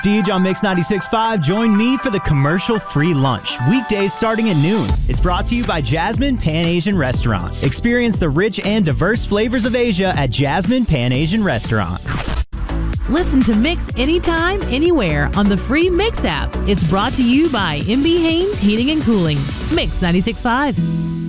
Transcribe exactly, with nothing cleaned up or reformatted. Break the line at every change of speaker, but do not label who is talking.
Deej on Mix ninety-six point five. Join me for the commercial-free lunch. Weekdays starting at noon. It's brought to you by Jasmine Pan Asian Restaurant. Experience the rich and diverse flavors of Asia at Jasmine Pan Asian Restaurant.
Listen to Mix anytime, anywhere on the free Mix app. It's brought to you by M B Haynes Heating and Cooling. Mix ninety-six point five.